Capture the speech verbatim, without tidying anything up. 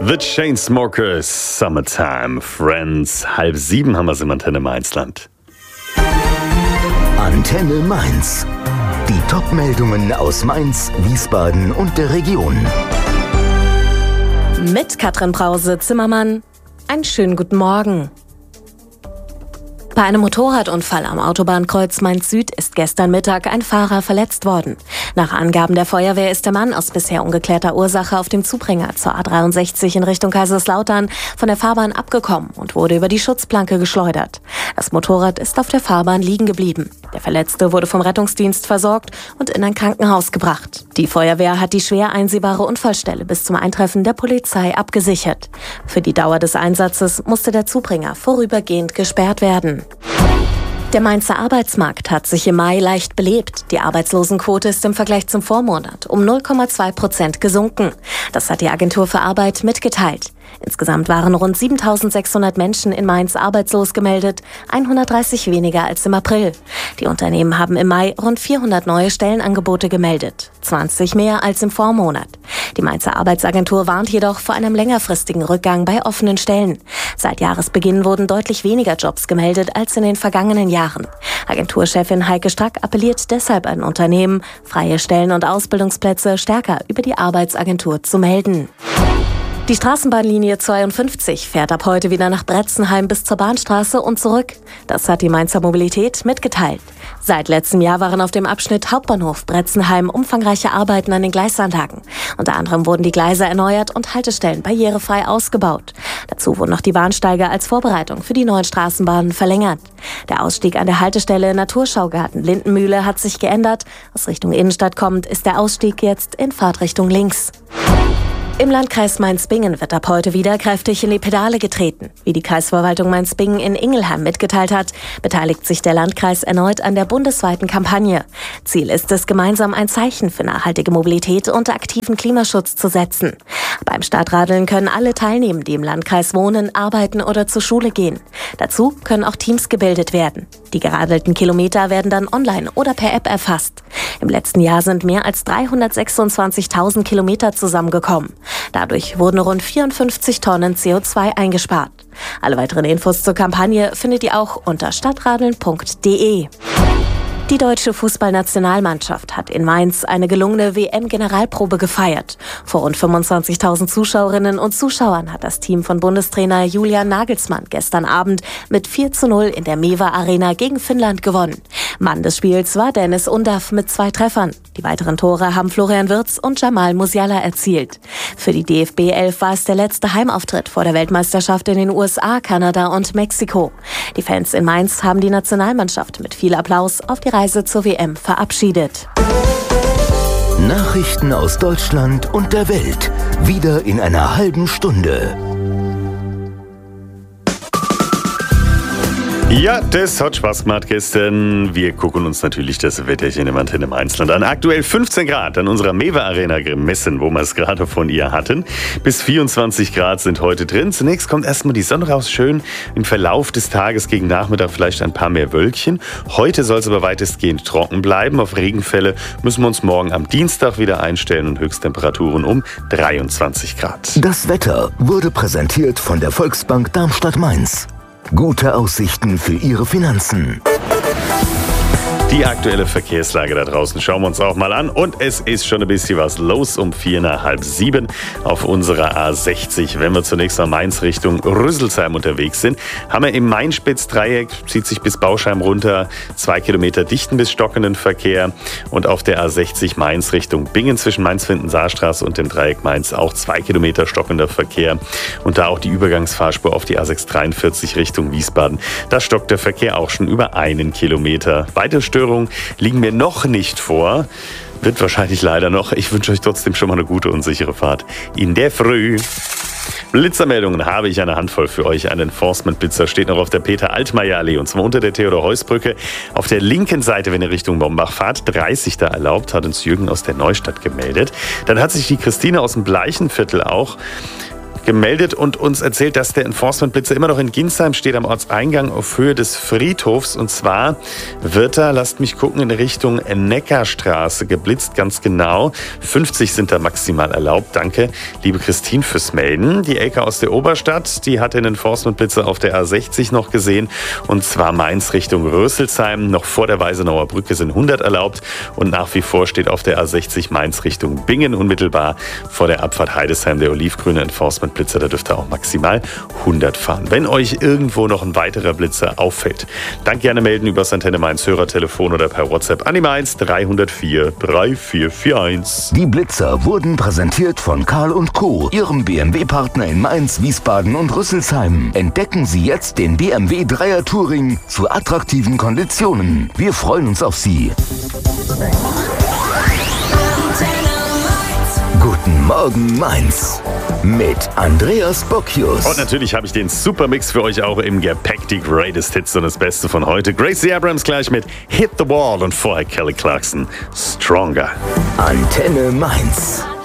The Chainsmokers, Summertime, Friends. Halb sieben haben wir es im Antenne Mainzland. Antenne Mainz. Die Top-Meldungen aus Mainz, Wiesbaden und der Region. Mit Katrin Brause-Zimmermann. Einen schönen guten Morgen. Bei einem Motorradunfall am Autobahnkreuz Mainz-Süd ist gestern Mittag ein Fahrer verletzt worden. Nach Angaben der Feuerwehr ist der Mann aus bisher ungeklärter Ursache auf dem Zubringer zur A dreiundsechzig in Richtung Kaiserslautern von der Fahrbahn abgekommen und wurde über die Schutzplanke geschleudert. Das Motorrad ist auf der Fahrbahn liegen geblieben. Der Verletzte wurde vom Rettungsdienst versorgt und in ein Krankenhaus gebracht. Die Feuerwehr hat die schwer einsehbare Unfallstelle bis zum Eintreffen der Polizei abgesichert. Für die Dauer des Einsatzes musste der Zubringer vorübergehend gesperrt werden. Der Mainzer Arbeitsmarkt hat sich im Mai leicht belebt. Die Arbeitslosenquote ist im Vergleich zum Vormonat um null Komma zwei Prozent gesunken. Das hat die Agentur für Arbeit mitgeteilt. Insgesamt waren rund siebentausendsechshundert Menschen in Mainz arbeitslos gemeldet, hundertdreißig weniger als im April. Die Unternehmen haben im Mai rund vierhundert neue Stellenangebote gemeldet, zwanzig mehr als im Vormonat. Die Mainzer Arbeitsagentur warnt jedoch vor einem längerfristigen Rückgang bei offenen Stellen. Seit Jahresbeginn wurden deutlich weniger Jobs gemeldet als in den vergangenen Jahren. Agenturchefin Heike Strack appelliert deshalb an Unternehmen, freie Stellen und Ausbildungsplätze stärker über die Arbeitsagentur zu melden. Die Straßenbahnlinie zweiundfünfzig fährt ab heute wieder nach Bretzenheim bis zur Bahnstraße und zurück. Das hat die Mainzer Mobilität mitgeteilt. Seit letztem Jahr waren auf dem Abschnitt Hauptbahnhof-Bretzenheim umfangreiche Arbeiten an den Gleisanlagen. Unter anderem wurden die Gleise erneuert und Haltestellen barrierefrei ausgebaut. Dazu wurden noch die Bahnsteige als Vorbereitung für die neuen Straßenbahnen verlängert. Der Ausstieg an der Haltestelle Naturschaugarten Lindenmühle hat sich geändert. Aus Richtung Innenstadt kommend ist der Ausstieg jetzt in Fahrtrichtung links. Im Landkreis Mainz-Bingen wird ab heute wieder kräftig in die Pedale getreten. Wie die Kreisverwaltung Mainz-Bingen in Ingelheim mitgeteilt hat, beteiligt sich der Landkreis erneut an der bundesweiten Kampagne. Ziel ist es, gemeinsam ein Zeichen für nachhaltige Mobilität und aktiven Klimaschutz zu setzen. Beim Stadtradeln können alle teilnehmen, die im Landkreis wohnen, arbeiten oder zur Schule gehen. Dazu können auch Teams gebildet werden. Die geradelten Kilometer werden dann online oder per App erfasst. Im letzten Jahr sind mehr als dreihundertsechsundzwanzigtausend Kilometer zusammengekommen. Dadurch wurden rund vierundfünfzig Tonnen C O zwei eingespart. Alle weiteren Infos zur Kampagne findet ihr auch unter stadtradeln punkt de. Die deutsche Fußballnationalmannschaft hat in Mainz eine gelungene W M-Generalprobe gefeiert. Vor rund fünfundzwanzigtausend Zuschauerinnen und Zuschauern hat das Team von Bundestrainer Julian Nagelsmann gestern Abend mit vier zu null in der Mewa Arena gegen Finnland gewonnen. Mann des Spiels war Dennis Undaff mit zwei Treffern. Die weiteren Tore haben Florian Wirtz und Jamal Musiala erzielt. Für die D F B elf war es der letzte Heimauftritt vor der Weltmeisterschaft in den U S A, Kanada und Mexiko. Die Fans in Mainz haben die Nationalmannschaft mit viel Applaus auf die Reise zur W M verabschiedet. Nachrichten aus Deutschland und der Welt. Wieder in einer halben Stunde. Ja, das hat Spaß gemacht gestern. Wir gucken uns natürlich das Wetterchen im Antenne Mainzland an. Aktuell fünfzehn Grad an unserer Mewa Arena gemessen, wo wir es gerade von ihr hatten. Bis vierundzwanzig Grad sind heute drin. Zunächst kommt erstmal die Sonne raus, schön im Verlauf des Tages gegen Nachmittag vielleicht ein paar mehr Wölkchen. Heute soll es aber weitestgehend trocken bleiben. Auf Regenfälle müssen wir uns morgen am Dienstag wieder einstellen und Höchsttemperaturen um dreiundzwanzig Grad. Das Wetter wurde präsentiert von der Volksbank Darmstadt-Mainz. Gute Aussichten für Ihre Finanzen. Die aktuelle Verkehrslage da draußen schauen wir uns auch mal an. Und es ist schon ein bisschen was los um vier nach halb sieben auf unserer A sechzig. Wenn wir zunächst mal Mainz Richtung Rüsselsheim unterwegs sind, haben wir im Main-Spitz-Dreieck, zieht sich bis Bauschheim runter, zwei Kilometer dichten bis stockenden Verkehr. Und auf der A sechzig Mainz Richtung Bingen zwischen Mainz-Findensaarstraße und dem Dreieck Mainz auch zwei Kilometer stockender Verkehr. Und da auch die Übergangsfahrspur auf die A sechs dreiundvierzig Richtung Wiesbaden. Da stockt der Verkehr auch schon über einen Kilometer. Weitere Störungen liegen mir noch nicht vor. Wird wahrscheinlich leider noch. Ich wünsche euch trotzdem schon mal eine gute und sichere Fahrt in der Früh. Blitzermeldungen habe ich eine Handvoll für euch. Ein Enforcement-Blitzer steht noch auf der Peter-Altmaier-Allee und zwar unter der Theodor-Heuss-Brücke. Auf der linken Seite, wenn ihr Richtung Bombach fahrt, dreißig da erlaubt, hat uns Jürgen aus der Neustadt gemeldet. Dann hat sich die Christine aus dem Bleichenviertel auch gemeldet und uns erzählt, dass der Enforcement-Blitzer immer noch in Ginsheim steht, am Ortseingang auf Höhe des Friedhofs. Und zwar wird da, lasst mich gucken, in Richtung Neckarstraße geblitzt, ganz genau. fünfzig sind da maximal erlaubt. Danke, liebe Christine, fürs Melden. Die Elke aus der Oberstadt, die hat den Enforcement-Blitzer auf der A sechzig noch gesehen. Und zwar Mainz Richtung Rösselsheim. Noch vor der Weisenauer Brücke sind hundert erlaubt. Und nach wie vor steht auf der A sechzig Mainz Richtung Bingen unmittelbar vor der Abfahrt Heidesheim der olivgrüne Enforcement-Blitzer. Da dürft ihr auch maximal hundert fahren. Wenn euch irgendwo noch ein weiterer Blitzer auffällt, dann gerne melden über das Antenne Mainz Hörertelefon oder per WhatsApp an die Mainz drei null vier drei vier vier eins. Die Blitzer wurden präsentiert von Karl und Co., Ihrem B M W-Partner in Mainz, Wiesbaden und Rüsselsheim. Entdecken Sie jetzt den B M W Dreier Touring zu attraktiven Konditionen. Wir freuen uns auf Sie. Guten Morgen Mainz mit Andreas Bocchius. Und natürlich habe ich den Supermix für euch auch im Gepäck, die Greatest Hits und das Beste von heute. Gracie Abrams gleich mit Hit the Wall und vorher Kelly Clarkson, Stronger. Antenne Mainz.